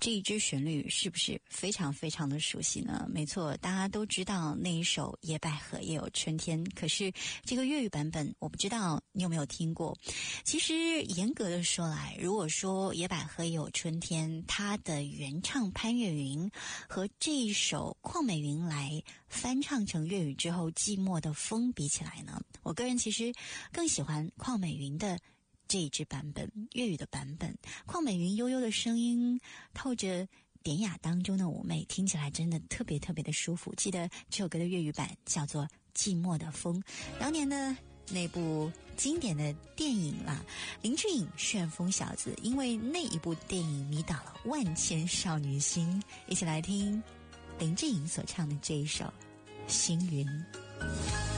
这一支旋律是不是非常非常的熟悉呢？没错，大家都知道那一首野百合也有春天，可是这个粤语版本我不知道你有没有听过。其实严格的说来，如果说野百合也有春天，它的原唱潘越云和这一首邝美云来翻唱成粤语之后寂寞的风比起来呢，我个人其实更喜欢邝美云的这一支版本，粤语的版本。邝美云悠悠的声音透着典雅当中的妩媚，听起来真的特别特别的舒服。记得这首歌的粤语版叫做《寂寞的风》，当年的那部经典的电影啦，林志颖旋风小子，因为那一部电影迷倒了万千少女心。一起来听林志颖所唱的这一首《星云》。